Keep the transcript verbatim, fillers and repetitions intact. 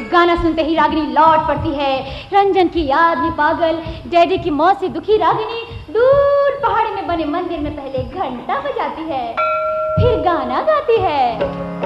गाना सुनते ही रागिनी लौट पड़ती है। रंजन की याद में पागल, डैडी की मौत से दुखी रागिनी दूर पहाड़ी में बने मंदिर में पहले घंटा बजाती है, फिर गाना गाती है।